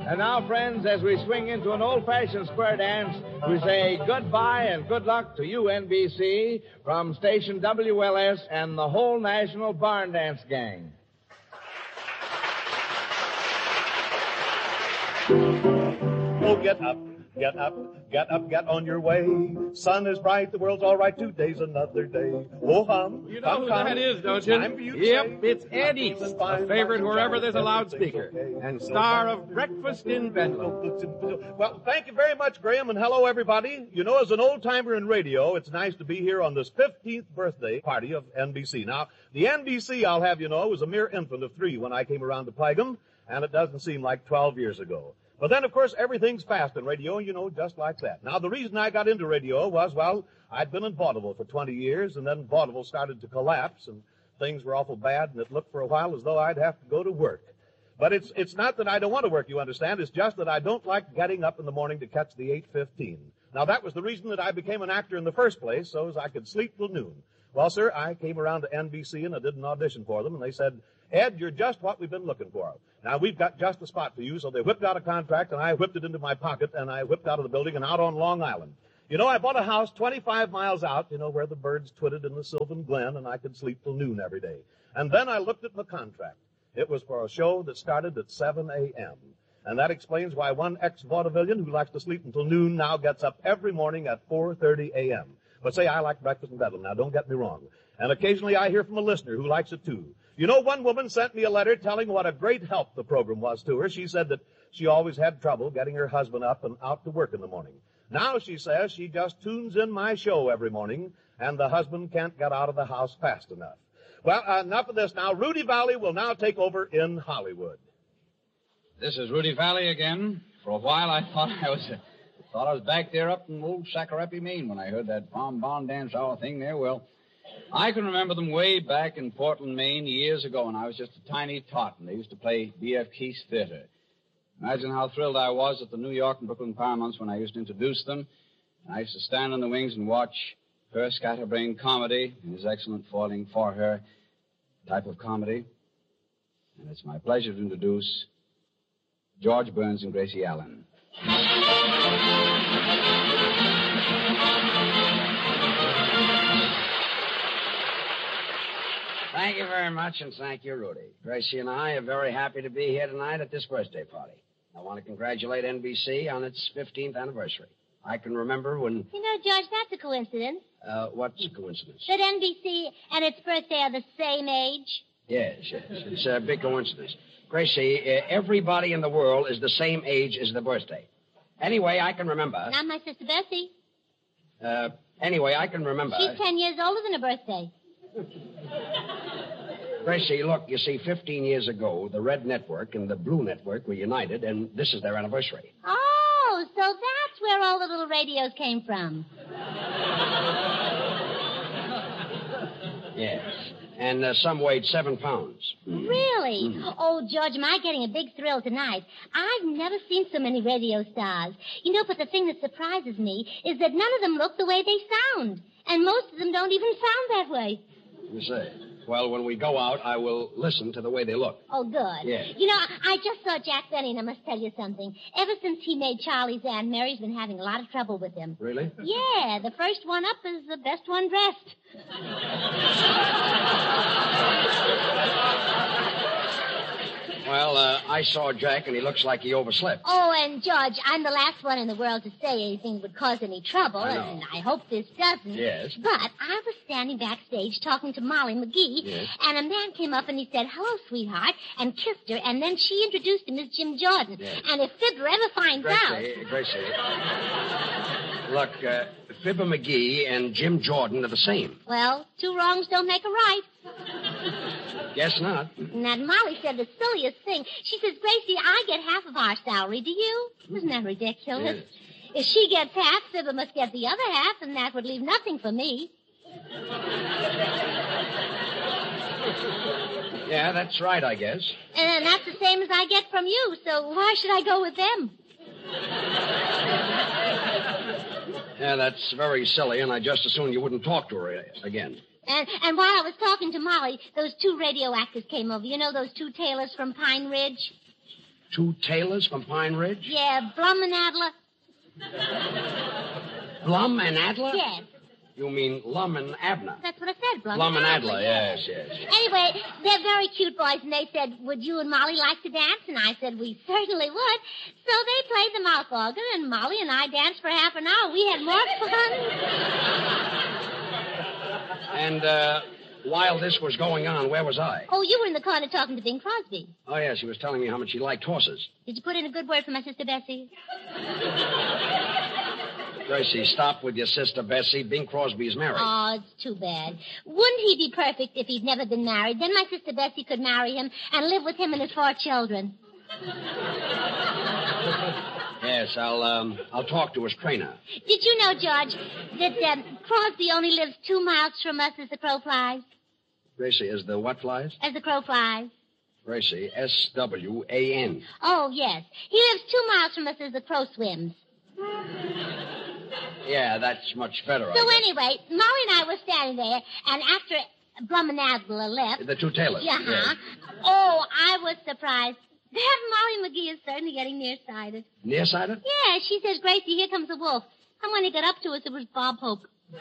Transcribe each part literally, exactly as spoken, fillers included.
And now, friends, as we swing into an old-fashioned square dance, we say goodbye and good luck to you, N B C, from station W L S and the whole National Barn Dance Gang. Oh, get up, get up, get up, get on your way. Sun is bright, the world's all right, today's another day. Oh, hum, You know hum, who hum. that is, don't you? Time for you to Yep, say, it's Ed East, a favorite wherever there's a loudspeaker, and star of Breakfast in Bedlam. Well, thank you very much, Graham, and hello, everybody. You know, as an old-timer in radio, it's nice to be here on this fifteenth birthday party of N B C. Now, the N B C, I'll have you know, was a mere infant of three when I came around to plague 'em, and it doesn't seem like twelve years ago. But then, of course, everything's fast in radio, you know, just like that. Now, the reason I got into radio was, well, I'd been in vaudeville for twenty years, and then vaudeville started to collapse, and things were awful bad, and it looked for a while as though I'd have to go to work. But it's it's not that I don't want to work, you understand. It's just that I don't like getting up in the morning to catch the eight fifteen. Now, that was the reason that I became an actor in the first place, so as I could sleep till noon. Well, sir, I came around to N B C, and I did an audition for them, and they said, Ed, you're just what we've been looking for. Now, we've got just the spot for you, so they whipped out a contract, and I whipped it into my pocket, and I whipped out of the building and out on Long Island. You know, I bought a house twenty-five miles out, you know, where the birds twittered in the Sylvan Glen, and I could sleep till noon every day. And then I looked at my contract. It was for a show that started at seven a.m., and that explains why one ex-vaudevillian who likes to sleep until noon now gets up every morning at four thirty a.m. But say, I like Breakfast in Bedlam. Now, don't get me wrong. And occasionally I hear from a listener who likes it, too. You know, one woman sent me a letter telling what a great help the program was to her. She said that she always had trouble getting her husband up and out to work in the morning. Now, she says, she just tunes in my show every morning, and the husband can't get out of the house fast enough. Well, uh, enough of this now. Rudy Valley will now take over in Hollywood. This is Rudy Valley again. For a while, I thought I was... Uh... Thought I was back there up in old Sacarappy, Maine, when I heard that Farm Barn Dance Hour thing there. Well, I can remember them way back in Portland, Maine, years ago, when I was just a tiny tot, and they used to play B F Keith's Theater. Imagine how thrilled I was at the New York and Brooklyn Paramounts when I used to introduce them. And I used to stand on the wings and watch her scatterbrain comedy and his excellent falling for her type of comedy. And it's my pleasure to introduce George Burns and Gracie Allen. Thank you very much, and thank you, Rudy. Gracie and I are very happy to be here tonight at this birthday party. I want to congratulate N B C on its fifteenth anniversary. I can remember when... You know, George, that's a coincidence. Uh, what's a coincidence? That N B C and its birthday are the same age. Yes, yes. It's a big coincidence. Gracie, uh, everybody in the world is the same age as the birthday. Anyway, I can remember... Not my sister Bessie. Uh, anyway, I can remember... She's ten years older than her birthday. Gracie, look, you see, fifteen years ago, the Red Network and the Blue Network were united, and this is their anniversary. Oh, so that's where all the little radios came from. Yes. And uh, some weighed seven pounds. Really? Mm. Oh, George, am I getting a big thrill tonight? I've never seen so many radio stars. You know, but the thing that surprises me is that none of them look the way they sound. And most of them don't even sound that way. You say. Well, when we go out, I will listen to the way they look. Oh, good. Yes. You know, I just saw Jack Benny, and I must tell you something. Ever since he made Charlie's Aunt Mary's been having a lot of trouble with him. Really? Yeah, the first one up is the best one dressed. Well, uh, I saw Jack, and he looks like he overslept. Oh, and George, I'm the last one in the world to say anything would cause any trouble, I know. and I hope this doesn't. Yes. But I was standing backstage talking to Molly McGee, yes. and a man came up and he said, "Hello, sweetheart," and kissed her, and then she introduced him as Jim Jordan. Yes. And if Fibber ever finds Gracie, out... Gracie, look, uh, Fibber McGee and Jim Jordan are the same. Well, two wrongs don't make a right. Guess not. And that Molly said the silliest thing. She says, "Gracie, I get half of our salary. Do you?" Isn't that ridiculous? Yes. If she gets half, Fibber must get the other half, and that would leave nothing for me. Yeah, that's right, I guess. And that's the same as I get from you, so why should I go with them? Yeah, that's very silly, and I just as soon you wouldn't talk to her again. And and while I was talking to Molly, those two radio actors came over. You know those two tailors from Pine Ridge? two tailors from Pine Ridge? Yeah, Blum and Adler. Blum and Adler? Yes. You mean Lum and Abner? That's what I said, Blum, Blum and Adler, yes, yes. Anyway, they're very cute boys, and they said, would you and Molly like to dance? And I said, we certainly would. So they played the mouth organ, and Molly and I danced for half an hour. We had more fun. And, uh, while this was going on, where was I? Oh, you were in the corner talking to Bing Crosby. Oh, yeah, she was telling me how much she liked horses. Did you put in a good word for my sister Bessie? Gracie, stop with your sister Bessie. Bing Crosby's married. Oh, it's too bad. Wouldn't he be perfect if he'd never been married? Then my sister Bessie could marry him and live with him and his four children. Yes, I'll, um, I'll talk to his trainer. Did you know, George, that um, Crosby only lives two miles from us as the crow flies? Gracie, is the what flies? As the crow flies. Gracie, S W A N. Oh, yes. He lives two miles from us as the crow swims. Yeah, that's much better. So anyway, Molly and I were standing there, and after Blum and Adler left... The two tailors. Yeah. Yeah. Oh, I was surprised. That Molly McGee is certainly getting nearsighted. Nearsighted? Yeah, she says, Gracie, here comes a wolf. And when he got up to us, it was Bob Hope.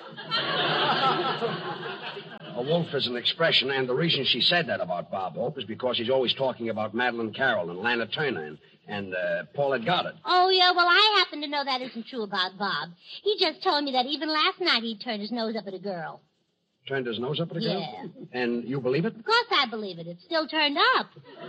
A wolf is an expression, and the reason she said that about Bob Hope is because he's always talking about Madeline Carroll and Lana Turner and, and uh, Paulette Goddard. Oh, yeah, well, I happen to know that isn't true about Bob. He just told me that even last night he turned his nose up at a girl. Turned his nose up at a girl? Yeah. And you believe it? Of course I believe it. It's still turned up.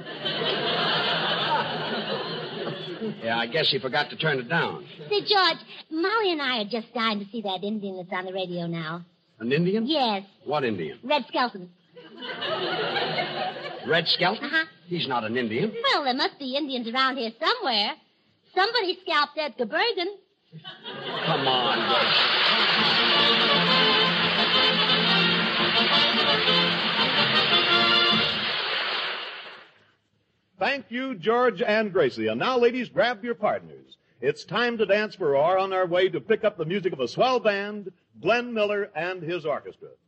Yeah, I guess he forgot to turn it down. Say, George, Molly and I are just dying to see that Indian that's on the radio now. An Indian? Yes. What Indian? Red Skelton. Red Skelton? Uh-huh. He's not an Indian. Well, there must be Indians around here somewhere. Somebody scalped Edgar Bergen. Come on, Gracie. Thank you, George and Gracie. And now, ladies, grab your partners. It's time to dance for our on our way to pick up the music of a swell band, Glenn Miller and his orchestra.